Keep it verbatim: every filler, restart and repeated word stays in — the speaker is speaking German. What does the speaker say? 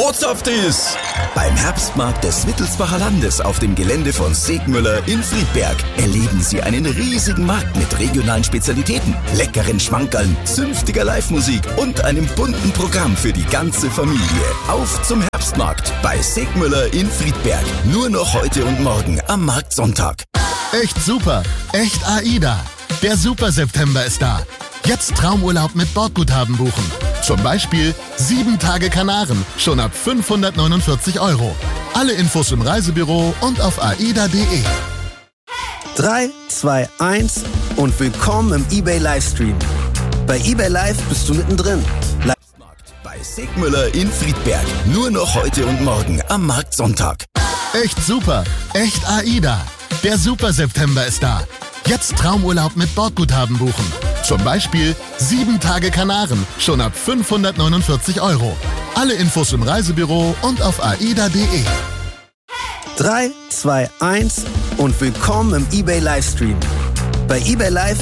herzhaft ist. Beim Herbstmarkt des Wittelsbacher Landes auf dem Gelände von Segmüller in Friedberg erleben Sie einen riesigen Markt mit regionalen Spezialitäten, leckeren Schmankerln, zünftiger Live-Musik und einem bunten Programm für die ganze Familie. Auf zum Herbstmarkt bei Segmüller in Friedberg. Nur noch heute und morgen am Marktsonntag. Echt super, echt AIDA. Der Super September ist da. Jetzt Traumurlaub mit Bordguthaben buchen. Zum Beispiel sieben Tage Kanaren, schon ab fünfhundertneunundvierzig Euro. Alle Infos im Reisebüro und auf aida punkt de. drei, zwei, eins und willkommen im eBay Livestream. Bei eBay Live bist du mittendrin. Li- Bei Segmüller in Friedberg. Nur noch heute und morgen am Marktsonntag. Echt super, echt AIDA. Der Super September ist da. Jetzt Traumurlaub mit Bordguthaben buchen. Zum Beispiel sieben Tage Kanaren, schon ab fünfhundertneunundvierzig Euro. Alle Infos im Reisebüro und auf aida punkt de. drei, zwei, eins und willkommen im eBay Livestream. Bei eBay Live